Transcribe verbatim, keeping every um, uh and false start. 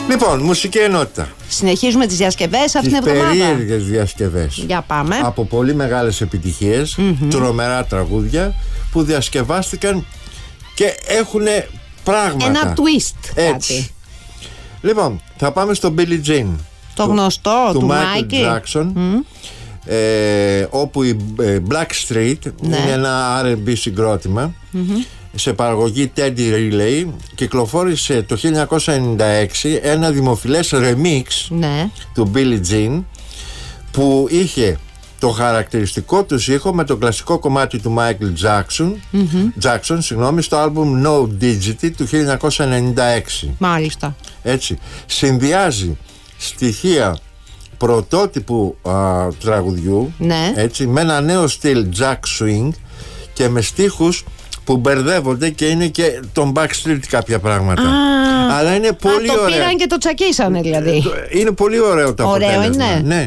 Λοιπόν, μουσική ενότητα. Συνεχίζουμε τις διασκευές αυτήν την εβδομάδα. Τις περίεργες διασκευές. Για πάμε. Από πολύ μεγάλες επιτυχίες, mm-hmm. τρομερά τραγούδια που διασκευάστηκαν και έχουν πράγματα. Ένα twist. Έτσι. Κάτι. Λοιπόν, θα πάμε στο Billie Jean. Το του, γνωστό του, του Michael Jackson. Mm. Ε, όπου η Black Street, ναι, είναι ένα αρ εν μπι συγκρότημα, mm-hmm. σε παραγωγή Teddy Riley. Κυκλοφόρησε το χίλια εννιακόσια ενενήντα έξι ένα δημοφιλές remix, ναι, του Billie Jean, που είχε το χαρακτηριστικό του ήχο με το κλασικό κομμάτι του Michael Jackson, mm-hmm. Jackson συγγνώμη, στο άλμπουμ No Digity του χίλια εννιακόσια ενενήντα έξι. Μάλιστα. Έτσι, συνδυάζει στοιχεία πρωτότυπου α, τραγουδιού, ναι, έτσι, με ένα νέο στυλ Jack Swing και με στίχους που μπερδεύονται και είναι και τον Backstreet κάποια πράγματα. Α, αλλά είναι πολύ α, το ωραίο. Το πήραν και το τσακίσανε δηλαδή. Είναι πολύ ωραίο το αποτέλεσμα. Ωραίο είναι. Ναι.